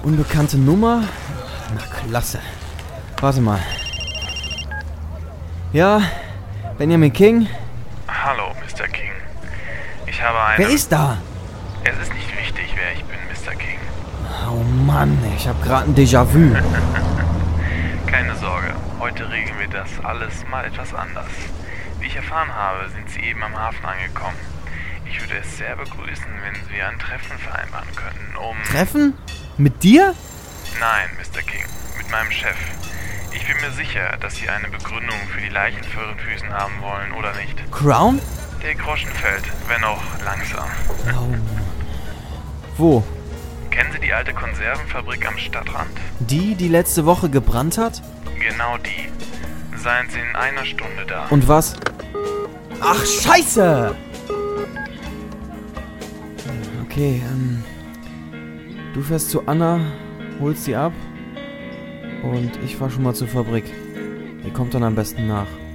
Unbekannte Nummer? Na klasse. Warte mal. Ja, Benjamin King? Hallo, Mr. King. Ich habe eine... Wer ist da? Es ist nicht wichtig, wer ich bin, Mr. King. Oh Mann, ich habe gerade ein Déjà-vu. Keine Sorge, heute regeln wir das alles mal etwas anders. Wie ich erfahren habe, sind Sie eben am Hafen angekommen. Ich würde es sehr begrüßen, wenn wir ein Treffen vereinbaren könnten, Treffen? Mit dir? Nein, Mr. King, mit meinem Chef. Ich bin mir sicher, dass Sie eine Begründung für die Leichen vor Ihren Füßen haben wollen, oder nicht? Crown? Der Groschen fällt, wenn auch langsam. Oh. Wo? Kennen Sie die alte Konservenfabrik am Stadtrand? Die letzte Woche gebrannt hat? Genau die. Seien Sie in einer Stunde da. Und was? Ach, Scheiße! Okay, du fährst zu Anna, holst sie ab und ich fahr schon mal zur Fabrik. Ihr kommt dann am besten nach.